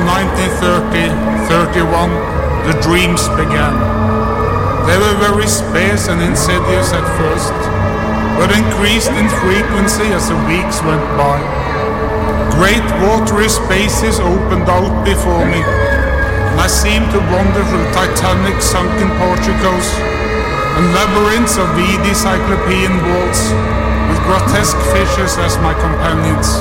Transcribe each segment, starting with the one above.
1930-31, the dreams began. They were very sparse and insidious at first, but increased in frequency as the weeks went by. Great watery spaces opened out before me, and I seemed to wander through titanic sunken porticos and labyrinths of weedy cyclopean walls with grotesque fishes as my companions.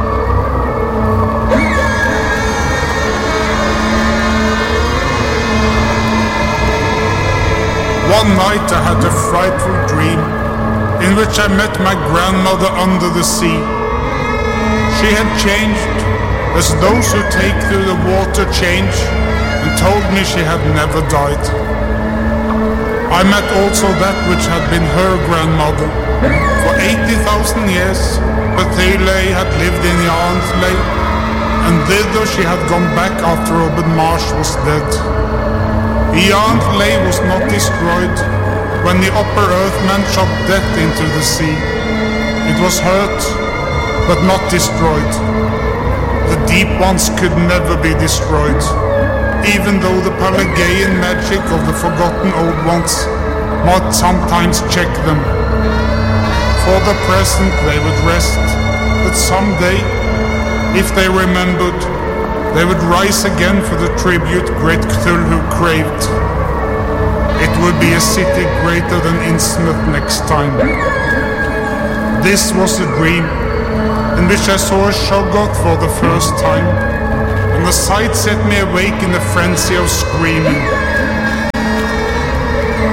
One night I had a frightful dream in which I met my grandmother under the sea. She had changed as those who take through the water change, and told me she had never died. I met also that which had been her grandmother. For 80,000 years, Bethele had lived in Yarnley, and thither she had gone back after Robert Marsh was dead. Yarnley was not destroyed when the upper earthman shot death into the sea. It was hurt, but not destroyed. The deep ones could never be destroyed, even though the Pelagian magic of the forgotten old ones might sometimes check them. For the present they would rest, but someday, if they remembered, they would rise again for the tribute great Cthulhu craved. It would be a city greater than Innsmouth next time. This was a dream in which I saw a Shoggoth for the first time, and the sight set me awake in a frenzy of screaming.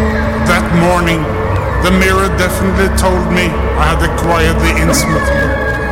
That morning, the mirror definitely told me I had acquired the Innsmouth look.